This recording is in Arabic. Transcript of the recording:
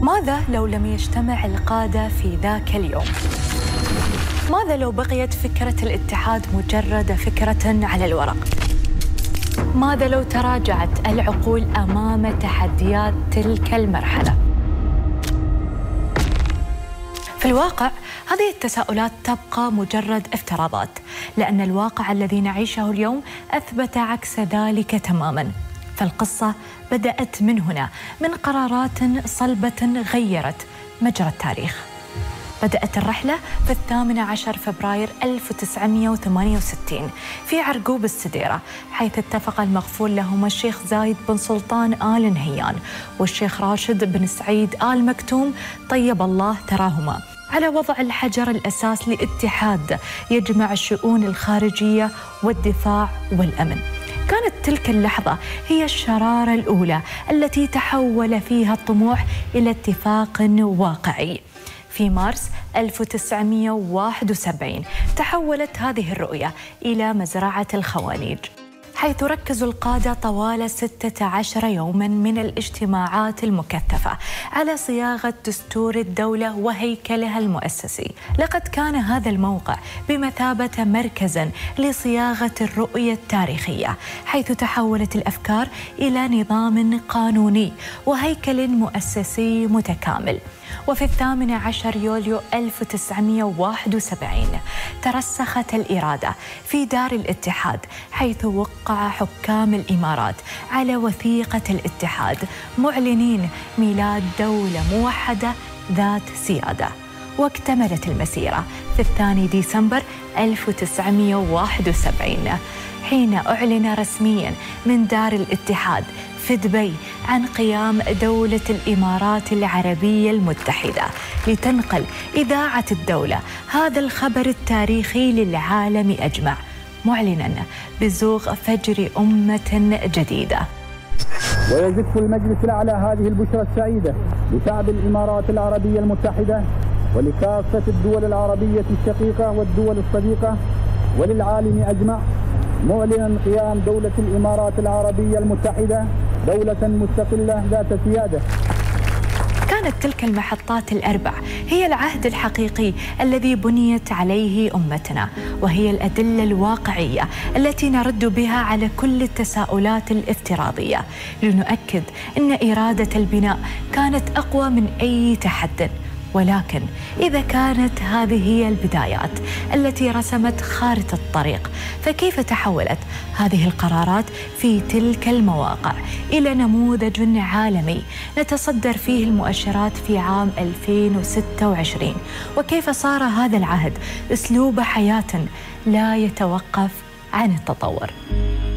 ماذا لو لم يجتمع القادة في ذاك اليوم؟ ماذا لو بقيت فكرة الاتحاد مجرد فكرة على الورق؟ ماذا لو تراجعت العقول أمام تحديات تلك المرحلة؟ في الواقع هذه التساؤلات تبقى مجرد افتراضات، لأن الواقع الذي نعيشه اليوم أثبت عكس ذلك تماماً. فالقصة بدأت من هنا، من قرارات صلبة غيرت مجرى التاريخ. بدأت الرحلة في 18 فبراير 1968 في عرقوب السديرة، حيث اتفق المغفور لهما الشيخ زايد بن سلطان آل نهيان والشيخ راشد بن سعيد آل مكتوم طيب الله تراهما على وضع الحجر الأساس لاتحاد يجمع الشؤون الخارجية والدفاع والأمن. كانت تلك اللحظة هي الشرارة الأولى التي تحول فيها الطموح إلى اتفاق واقعي. في مارس 1971 تحولت هذه الرؤية إلى مزرعة الخوانيج، حيث ركز القادة طوال 16 يوماً من الاجتماعات المكثفة على صياغة دستور الدولة وهيكلها المؤسسي. لقد كان هذا الموقع بمثابة مركزاً لصياغة الرؤية التاريخية، حيث تحولت الأفكار إلى نظام قانوني وهيكل مؤسسي متكامل. وفي 18 يوليو 1971 ترسخت الإرادة في دار الاتحاد، حيث وقع حكام الإمارات على وثيقة الاتحاد معلنين ميلاد دولة موحدة ذات سيادة. واكتملت المسيرة في 2 ديسمبر 1971 حين أعلن رسمياً من دار الاتحاد في دبي عن قيام دولة الإمارات العربية المتحدة لتنقل إذاعة الدولة هذا الخبر التاريخي للعالم أجمع، معلناً بزوغ فجر أمة جديدة. ويزف المجلس الأعلى هذه البشرى السعيدة لشعب الإمارات العربية المتحدة ولكافة الدول العربية الشقيقة والدول الصديقة وللعالم أجمع، معلنا قيام دولة الإمارات العربية المتحدة دولة مستقلة ذات سيادة. كانت تلك المحطات الأربع هي العهد الحقيقي الذي بنيت عليه أمتنا، وهي الأدلة الواقعية التي نرد بها على كل التساؤلات الافتراضية، لنؤكد أن إرادة البناء كانت أقوى من أي تحدي. ولكن إذا كانت هذه هي البدايات التي رسمت خارطة الطريق، فكيف تحولت هذه القرارات في تلك المواقع إلى نموذج عالمي نتصدر فيه المؤشرات في عام 2026؟ وكيف صار هذا العهد أسلوب حياة لا يتوقف عن التطور؟